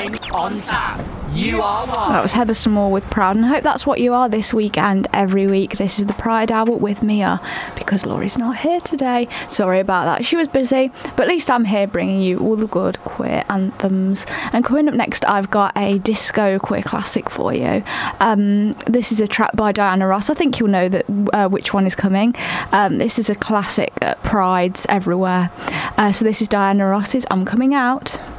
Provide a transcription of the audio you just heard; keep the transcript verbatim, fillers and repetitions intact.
Time on tap. You are one. That was Heather Small with Proud, and I hope that's what you are this week and every week. This is the Pride Hour with Mia, because Laurie's not here today. Sorry about that. She was busy, but at least I'm here bringing you all the good queer anthems. And coming up next, I've got a disco queer classic for you. Um, this is a track by Diana Ross. I think you'll know that uh, which one is coming. Um, this is a classic, uh, Prides Everywhere. Uh, so this is Diana Ross's I'm Coming Out.